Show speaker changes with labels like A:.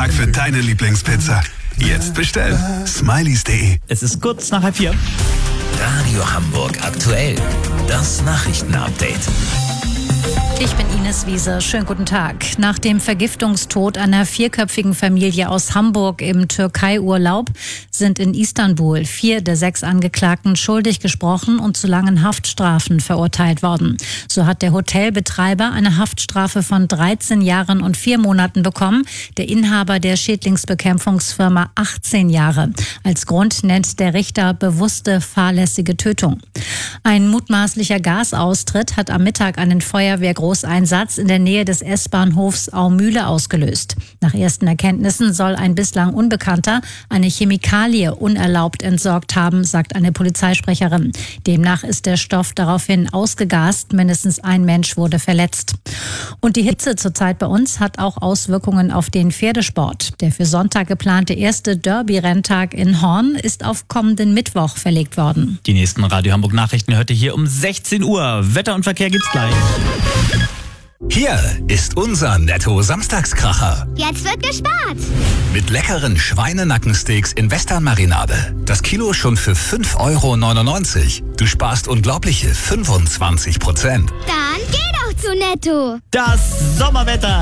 A: Tag für deine Lieblingspizza. Jetzt bestellen. Smileys.de.
B: Es ist kurz nach 3:30.
C: Radio Hamburg aktuell. Das Nachrichtenupdate.
D: Ich bin Ines Wiese. Schönen guten Tag. Nach dem Vergiftungstod einer 4-köpfigen Familie aus Hamburg im Türkei-Urlaub sind in Istanbul 4 der 6 Angeklagten schuldig gesprochen und zu langen Haftstrafen verurteilt worden. So hat der Hotelbetreiber eine Haftstrafe von 13 Jahren und 4 Monaten bekommen, der Inhaber der Schädlingsbekämpfungsfirma 18 Jahre. Als Grund nennt der Richter bewusste fahrlässige Tötung. Ein mutmaßlicher Gasaustritt hat am Mittag einen Feuerwehrgroßeinsatz in der Nähe des S-Bahnhofs Aumühle ausgelöst. Nach ersten Erkenntnissen soll ein bislang Unbekannter eine Chemikalie unerlaubt entsorgt haben, sagt eine Polizeisprecherin. Demnach ist der Stoff daraufhin ausgegast. Mindestens ein Mensch wurde verletzt. Und die Hitze zurzeit bei uns hat auch Auswirkungen auf den Pferdesport. Der für Sonntag geplante erste Derby-Renntag in Horn ist auf kommenden Mittwoch verlegt worden.
B: Die nächsten Radio Hamburg Nachrichten hört ihr hier um 16 Uhr. Wetter und Verkehr gibt's gleich.
C: Hier ist unser Netto-Samstagskracher.
E: Jetzt wird gespart.
C: Mit leckeren Schweinenackensteaks in Western-Marinade. Das Kilo schon für 5,99 €. Du sparst unglaubliche 25%.
E: Dann geh doch zu Netto.
B: Das Sommerwetter.